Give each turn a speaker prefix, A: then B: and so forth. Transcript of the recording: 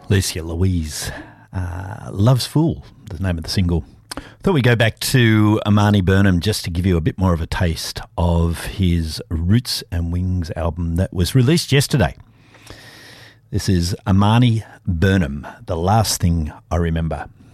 A: Lucia Louise, Love's Fool, the name of the single. Thought we'd go back to Amani Burnham just to give you a bit more of a taste of his Roots and Wings album that was released yesterday. This is Amani Burnham, The Last Thing I Remember.